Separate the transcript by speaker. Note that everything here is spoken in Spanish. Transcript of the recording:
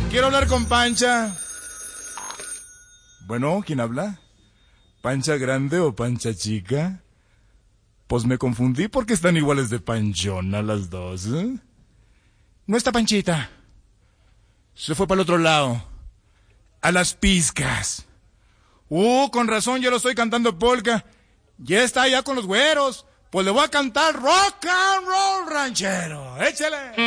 Speaker 1: Quiero hablar con Pancha. Bueno, ¿quién habla? ¿Pancha grande o Pancha chica? Pues me confundí porque están iguales de panchona las dos, ¿eh? No está Panchita. Se fue para el otro lado. A las pizcas. Con razón yo lo estoy cantando polka. Ya está allá con los güeros. Pues le voy a cantar rock and roll ranchero. ¡Échale!